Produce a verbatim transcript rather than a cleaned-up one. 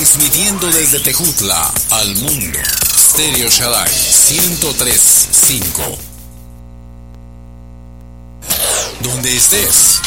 Transmitiendo desde Tejutla al mundo. Stereo Shaddai ciento tres punto cinco. Donde estés,